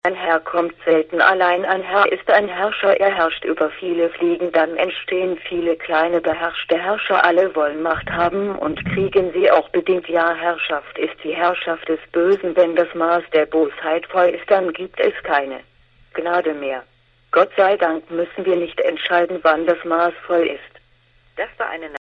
Ein Herr kommt selten allein, ein Herr ist ein Herrscher, er herrscht über viele Fliegen, dann entstehen viele kleine beherrschte Herrscher, alle wollen Macht haben und kriegen sie auch bedingt, ja, Herrschaft ist die Herrschaft des Bösen, wenn das Maß der Bosheit voll ist, dann gibt es keine Gnade mehr. Gott sei Dank müssen wir nicht entscheiden, wann das Maß voll ist. Das war eine